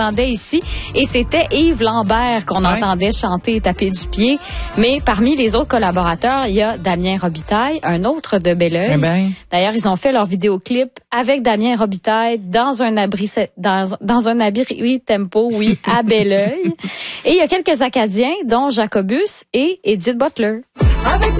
entendait ici. Et c'était Yves Lambert qu'on entendait chanter et taper du pied. Mais parmi les autres collaborateurs, il y a Damien Robitaille, un autre de Belleuil. D'ailleurs, ils ont fait leur vidéoclip avec Damien Robitaille dans un abri tempo, à Belleuil. Et il y a quelques Acadiens, dont Jacobus et Edith Butler. Avec